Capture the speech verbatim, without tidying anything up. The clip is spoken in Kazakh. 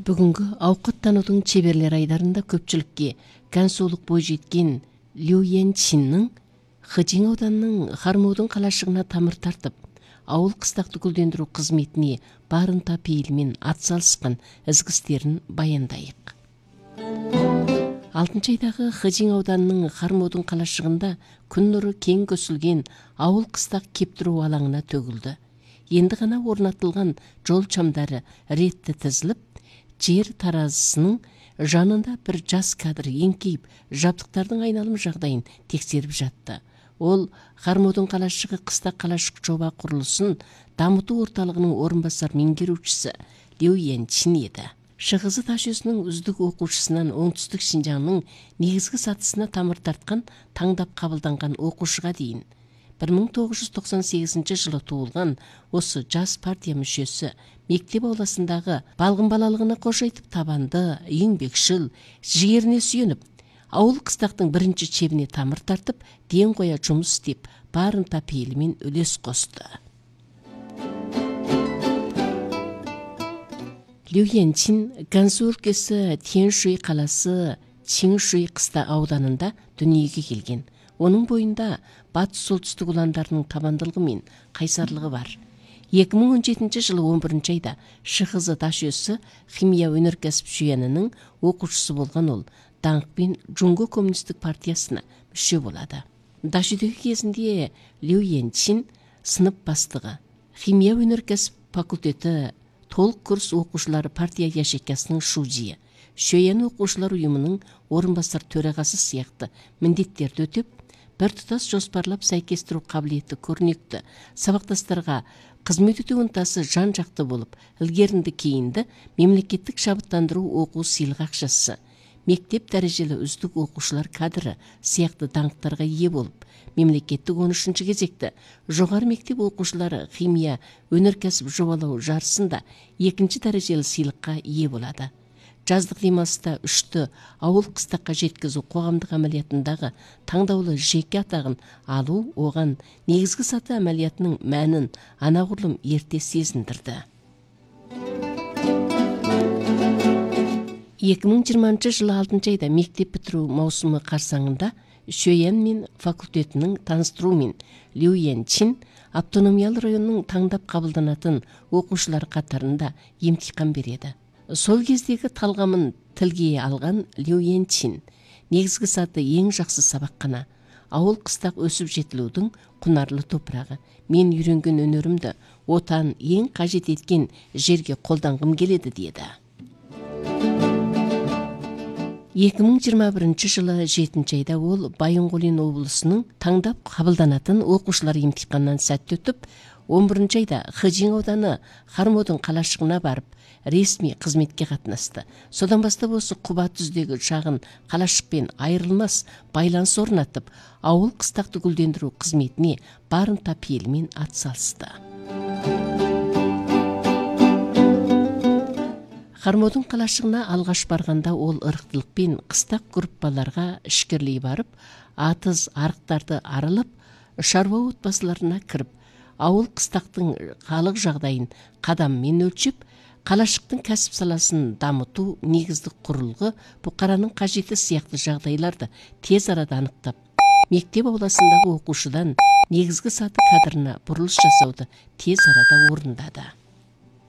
Бүгінгі ауқаттанудың чеберлер айдарында көпчілікке кәнсулық бой жеткен Лю Янчиннің Хэжин ауданының Хармоудың қалашығына тамыр тартып, ауыл қыстақты гүлдендіру қызметіне барынта пейілмен атсалысқан ізгі істерін баяндайық. Алтыншы айдағы Хэжин ауданының Хармоудың қалашығында күн нұры кең көсілген ауыл қыстақ кептіру алаңына төгілді. Енді ғана орнатылған жол чамдары ретті тізіліп, жер таразысының жанында бір жас кадр еңкейіп, жабдықтардың айналым жағдайын тексеріп жатты. Ол Хармоудың қалашығы қыстақ қалашық жоба құрылысын дамыту орталығының орынбасар меңгерушісі Лю Янчин еді. Шығызы Ташөсінің үздік оқушысынан оңтүстік Шинжаңның негізгі сатысына тамыр тартқан, таңдап қабылданған оқушыға дейін бір мың тоғыз жүз тоқсан сегізінші жылы туылған осы жас партия мүшесі мектеп ауласындағы балғын балалығына қош айтып, табанды, еңбекшіл, жігеріне сүйеніп, ауыл қыстақтың бірінші чебіне тамыр тартып, ден қоя жұмыс істеп, барынта пейілімен үлес қосты. Лю Янчин Ганзу өлкесі Тяньшуй қаласы Чихшуй қыста ауданында дүниеге келген. Оның бойында батыс солтүстік ұландарының табандылығы мен қайсарлығы бар. екі мың он жетінші жылы он бірінші айда Шығызы Ташөсі химия өнеркәсіп жүйенінің оқушысы болған ол даңқпен Джунго коммунистік партиясына мүше болады. Дашөдегі кезінде Лю Янчин сынып бастығы, химия өнеркәсіп факультеті толық курс оқушылары партия яшекасының шудиі, Шөйен оқушылар ұйымының орынбасар төрағасы сияқты міндеттерді өтеп, бір тұтас жоспарлап сәйкестіру қабілеті көрнекті, сабақтастарға қызмет ету ынтасы жан-жақты болып, ілгерінді кейінді мемлекеттік шабыттандыру оқу сыйлық ақшасы, мектеп дәрежелі үздік оқушылар кадры сияқты даңқтарға ие болып, мемлекеттік он үшінші кезекті жоғары мектеп оқушылары химия өнеркәсіп жобалау жарысында екінші дәрежелі сыйлыққа ие болады. Жаздық демалыста үшті ауыл қыстаққа жеткізу қоғамдық әмәлиятындағы таңдаулы жеке атағын алу оған негізгі саты әмәлиятының мәнін анағұрлым ерте сезіндірді. екі мың жиырмасыншы жылы алтыншы айда мектеп бітіру маусымы қарсаңында Шөйен мен факультетінің таныстыруымен Лю Янчин автономиялы районның таңдап қабылданатын оқушылар қатарында емтихан береді. Сол кездегі талғамын тілге алған Лю Янчин негізгі саты ең жақсы сабаққана, ауыл қыстақ өсіп жетілудің құнарлы топырағы. Мен үйренген өнерімді отан ең қажет еткен жерге қолданғым келеді деді. екі мың жиырма бірінші жылы жетінші айда ол Байынғолин облысының таңдап қабылданатын оқушылар емтиханнан сәтті өтіп, он бірінші айда Хэжин ауданы Хармоудың қалашығына барып, ресми қызметке қатынасты. Содан бастап осы құба түздегі шағын қалашықпен айырылмас байланыс орнатып, ауыл қыстақты гүлдендіру қызметіне барынта пейілмен атсалысты. Хармоудың қалашығына алғаш барғанда ол ырықтылықпен қыстақ группаларға ішкерлей барып, атыз арықтарды арылып, шаруа отбасыларына кіріп, ауыл қыстақтың халық жағдайын қадаммен өлчіп, қалашықтың кәсіп саласын дамыту негіздік құрылғы бұқараның қажеті сияқты жағдайларды тез арада анықтап, мектеп ауласындағы оқушыдан негізгі саты кадрына бұрылыс жасауды тез арада орындады.